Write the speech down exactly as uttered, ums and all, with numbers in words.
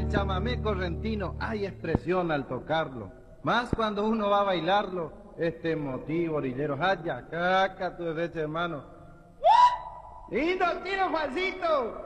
el chamamé correntino hay expresión al tocarlo. Más cuando uno va a bailarlo, este motivo, orilleros, haya, caca, tu derecho hermano. ¡Lindo tiro, Juancito!